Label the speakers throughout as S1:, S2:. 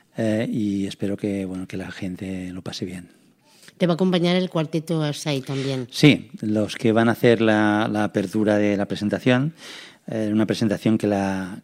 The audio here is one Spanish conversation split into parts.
S1: y espero que la gente lo pase bien.
S2: Te va a acompañar el cuarteto Asai también.
S1: Sí, los que van a hacer la apertura de la presentación, una presentación que la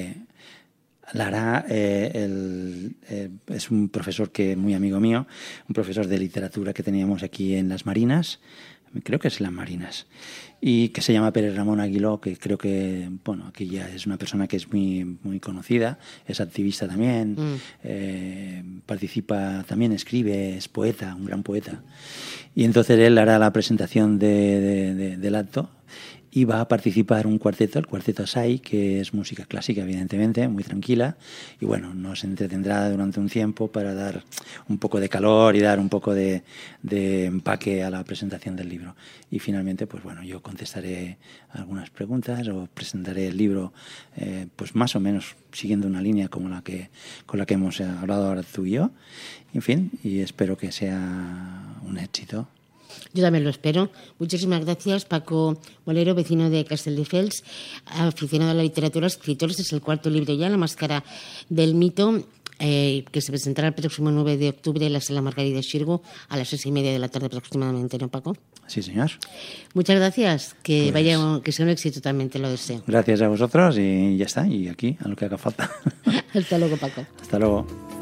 S1: hará es un profesor muy amigo mío, un profesor de literatura que teníamos aquí en Las Marinas, creo que es Las Marinas, y que se llama Pérez Ramón Aguiló, que creo que, aquí ya es una persona que es muy, muy conocida, es activista también, participa también, escribe, es poeta, un gran poeta. Y entonces él hará la presentación del acto y va a participar un cuarteto, el cuarteto Asai, que es música clásica, evidentemente, muy tranquila, y nos entretendrá durante un tiempo para dar un poco de calor y dar un poco de empaque a la presentación del libro. Y finalmente, yo contestaré algunas preguntas o presentaré el libro, más o menos siguiendo una línea con la que hemos hablado ahora tú y yo. En fin, y espero que sea un éxito.
S2: Yo también lo espero. Muchísimas gracias, Paco Molero, vecino de Castelldefels, aficionado a la literatura, escritor. Este es el cuarto libro ya, La Máscara del Mito, que se presentará el próximo 9 de octubre en la Sala Margarida Xirgu a las 6:30 de la tarde aproximadamente, ¿no, Paco?
S1: Sí, señor.
S2: Muchas gracias. Que sea un éxito también, te lo deseo.
S1: Gracias a vosotros y ya está. Y aquí, a lo que haga falta.
S2: Hasta luego, Paco.
S1: Hasta luego.